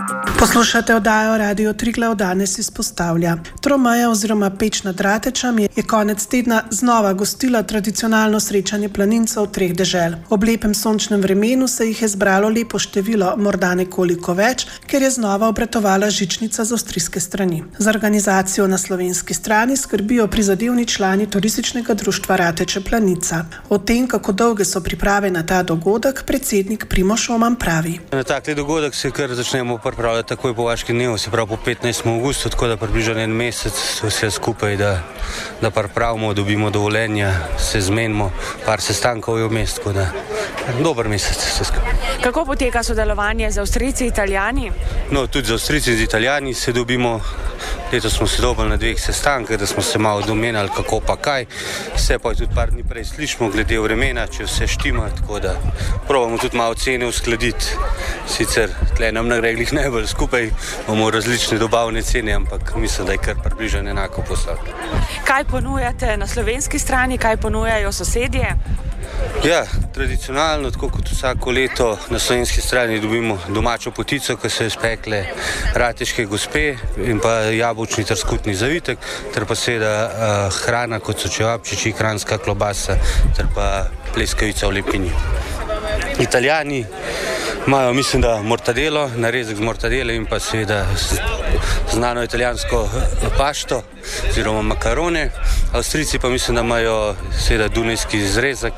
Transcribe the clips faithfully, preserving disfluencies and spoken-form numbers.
Poslušate oddajo Radio Triglav, danes izpostavlja. Tromeja oziroma Peč nad Ratečami je konec tedna znova gostila tradicionalno srečanje planincev treh dežel. Ob lepem sončnem vremenu se jih je zbralo lepo število, morda nekoliko več, ker je znova obratovala žičnica z avstrijske strani. Za organizacijo na slovenski strani skrbijo prizadevni člani turističnega društva Rateče Planica. O tem, kako dolge so priprave na ta dogodek, predsednik Primož Oman pravi. Na takle dogodek se kar začnemo pripravljati takoj po vaškem dnevu, se pravi po petnajstem avgustu, tako da približno en mesec vse skupaj, da, da pripravimo, dobimo dovoljenja, se zmenimo, par sestankov je vmes, tako da dober mesec vse skupaj. Kako poteka sodelovanje z Avstrijci, Italijani? No, tudi z Avstrijci in z Italijani se dobimo. Letos smo se dobili na dveh sestankih, da smo se malo domenjali kako pa kaj. Vse pa je tudi par dni prej slišimo glede vremena, če vse štima, tako da probamo tudi malo cene uskladiti. Sicer tle nam nareglih najbolj skupaj, imamo različne dobavne cene, ampak mislim, da je kar približno enako poslal. Kaj ponujate na slovenski strani, kaj ponujajo sosedje? Ja, tradicionalno, tako kot vsako leto na slovenski strani dobimo domačo potico, ki so jo spekle rateške gospe in pa jabolčni ter skutni zavitek, ter pa seveda uh, hrana, kot so čevapčiči, kranjska klobasa ter pa pleskavica v lepini. Italijani imajo, mislim, da mortadelo, narezek z mortadele in pa seveda znano italijansko pašto oziroma makarone. Avstrijci pa mislim, da imajo seveda dunajski zrezek,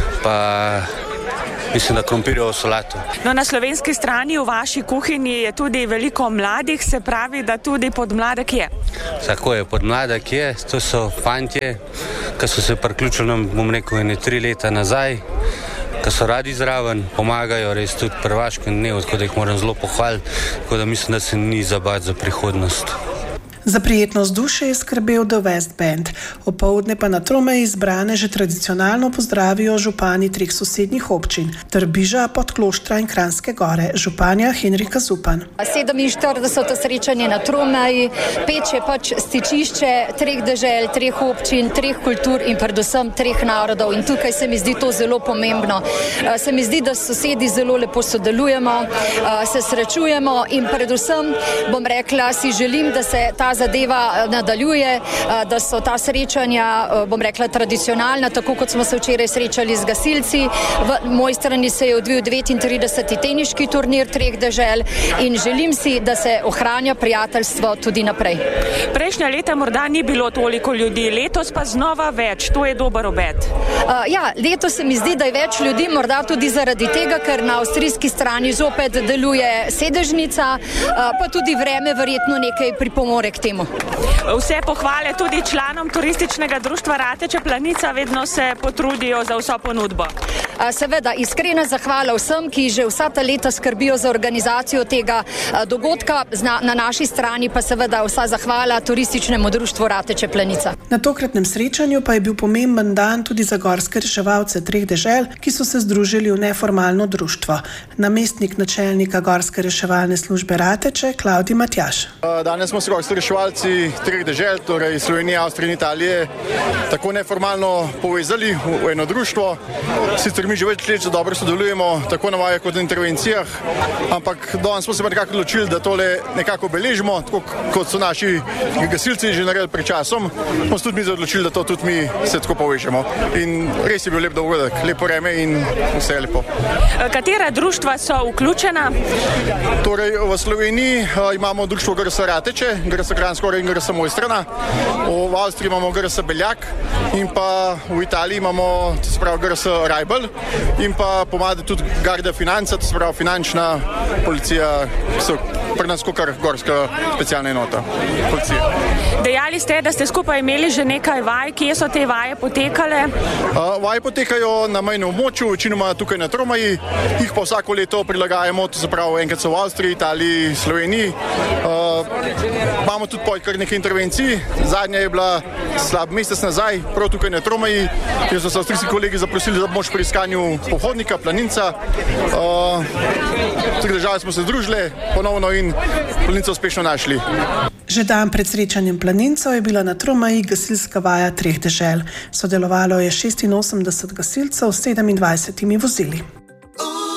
pa mislim, da krompirjevo solato. No, na slovenski strani v vaši kuhinji je tudi veliko mladih, se pravi, da tudi podmladek je. Tako je, podmladek je, to so fantje, ki so se priključili nam, bom rekel, ene tri leta nazaj, ki so radi zraven, pomagajo res tudi pri vaškem dnevu, tako da jih moram zelo pohvaliti, tako da mislim, da se ni zabati za prihodnost. Za prijetnost duše je skrbel The West Band. Opoldne pa na Tromeji izbrane že tradicionalno pozdravijo župani treh sosednjih občin, Trbiža, Podkloštra in Kranjske Gore, županja Henrika Zupan. sedeminštirideseto srečanje na Tromeji, Peč je pač stičišče treh dežel, treh občin, treh kultur in predvsem treh narodov. In tukaj se mi zdi to zelo pomembno. Se mi zdi, da s sosedi zelo lepo sodelujemo, se srečujemo in predvsem, bom rekla, si želim, da se ta zadeva nadaljuje, da so ta srečanja, bom rekla, tradicionalna, tako kot smo se včeraj srečali z gasilci. V moji strani se je odvil dvajsetintrideseti teniški turnir treh dežel in želim si, da se ohranja prijateljstvo tudi naprej. Prejšnja leta morda ni bilo toliko ljudi, letos pa znova več, to je dober obet. Uh, ja, letos se mi zdi, da je več ljudi, morda tudi zaradi tega, ker na avstrijski strani zopet deluje sedežnica, uh, pa tudi vreme verjetno nekaj pripomore k temu. Vse pohvale tudi članom turističnega društva Rateče Planica, vedno se potrudijo za vso ponudbo. Seveda, iskrena zahvala vsem, ki že vsa ta leta skrbijo za organizacijo tega dogodka, na naši strani pa seveda vsa zahvala turističnemu društvu Rateče Planica. Na tokratnem srečanju pa je bil pomemben dan tudi za gorske reševalce treh dežel, ki so se združili v neformalno društvo. Namestnik načelnika gorske reševalne službe Rateče, Klavdij Matjaž. Danes smo se gorski reševalci treh dežel, torej Slovenije, Avstrije in Italije, tako neformalno povezali v eno društvo. Sicer mi že več let dobro sodelujemo, tako na vajah kot na intervencijah, ampak danes smo se pa nekako odločili, da tole nekako obeležimo, tako kot so naši gasilci že naredili pred časom, smo se tudi mi odločili, da to tudi mi se tako povežemo. In res je bil lep dogodek, lepo vreme in vse je lepo. Katera društva so vključena? Torej, v Sloveniji imamo društvo G R S Rateče, G R S Kranjska Gora in G R S Mojstrana, v Avstriji imamo G R S Beljak in pa v Italiji imamo, to se pravi, G R S Rajbel in pa pomade tudi Garda Financa, to se pravi finančna policija, ki so pri nas kar gorska specialna enota policije. Dejali ste, da ste skupaj imeli že nekaj vaj, kje so te vaje potekale? Uh, vaje potekajo na mejnem območju, večinoma tukaj na Tromeji, jih pa vsako leto prilagajamo, to se pravi enkrat so v Avstriji, Italiji, Sloveniji. Uh, imamo tudi kar nekaj intervencij, zadnja je bila slab mesec nazaj, prav tukaj na Tromeji, kjer so se avstrijski kolegi zaprosili za pomoč pri iskanju pohodnika, planinca. Uh, Tri države smo se združili ponovno in planinca uspešno našli. Že dan pred srečanjem planincev je bila na Tromeji gasilska vaja treh dežel. Sodelovalo je šestinosemdeset gasilcev s sedemindvajsetimi vozili.